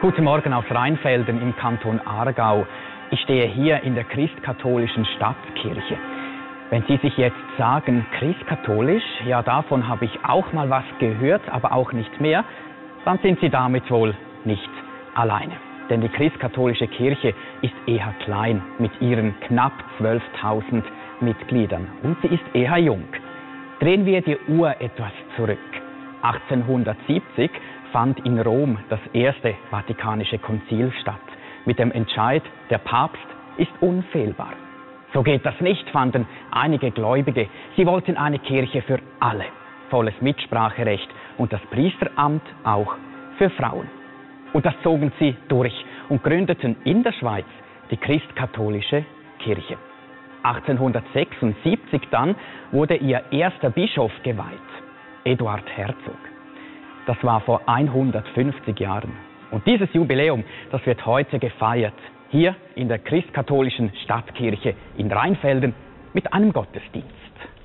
Guten Morgen aus Rheinfelden im Kanton Aargau. Ich stehe hier in der christkatholischen Stadtkirche. Wenn Sie sich jetzt sagen, christkatholisch, ja davon habe ich auch mal was gehört, aber auch nicht mehr, dann sind Sie damit wohl nicht alleine. Denn die christkatholische Kirche ist eher klein mit ihren knapp 12.000 Mitgliedern und sie ist eher jung. Drehen wir die Uhr etwas zurück. 1870 fand in Rom das erste Vatikanische Konzil statt. Mit dem Entscheid, der Papst ist unfehlbar. So geht das nicht, fanden einige Gläubige. Sie wollten eine Kirche für alle, volles Mitspracherecht und das Priesteramt auch für Frauen. Und das zogen sie durch und gründeten in der Schweiz die christkatholische Kirche. 1876 dann wurde ihr erster Bischof geweiht, Eduard Herzog. Das war vor 150 Jahren. Und dieses Jubiläum, das wird heute gefeiert, hier in der christkatholischen Stadtkirche in Rheinfelden mit einem Gottesdienst.